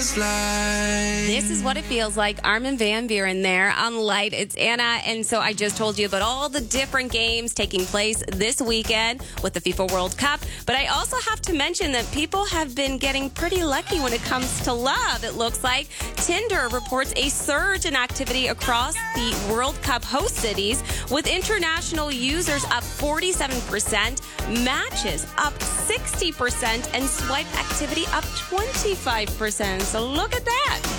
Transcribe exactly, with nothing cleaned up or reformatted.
feels like. This is what it feels like. Armin van Buuren there on Light. It's Anna. And so I just told you about all the different games taking place this weekend with the FIFA World Cup. But I also have to mention that people have been getting pretty lucky when it comes to love. It looks like Tinder reports a surge in activity across the World Cup host cities, with international users up forty-seven percent, matches up sixty percent, and swipe activity up twenty-five percent. So look at that.